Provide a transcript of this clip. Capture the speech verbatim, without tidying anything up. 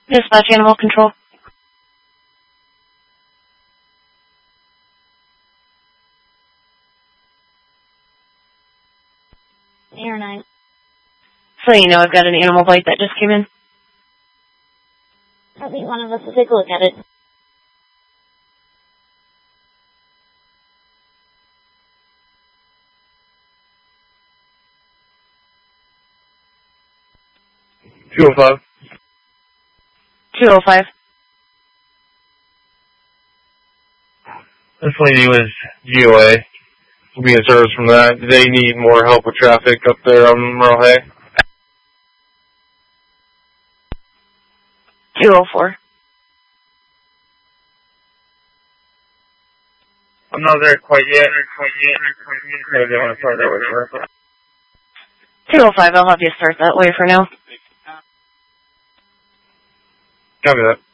Dispatch Animal Control. Air nine. So you know I've got an animal bite that just came in. I think one of us will take a look at it. two oh five. two oh five. This lady was G O A. We'll be in service from that. Do they need more help with traffic up there on Merle Hay? two oh four. I'm not there quite yet. Quite yet. Maybe they want to start that way first. two oh five, I'll have you start that way for now. Copy that.